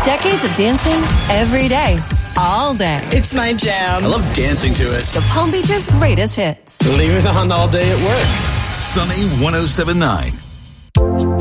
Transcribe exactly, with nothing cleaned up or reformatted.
Decades of dancing every day, all day. It's my jam. I love dancing to it. The Palm Beach's greatest hits. Leave it on all day at work. Sunny one oh seven point nine.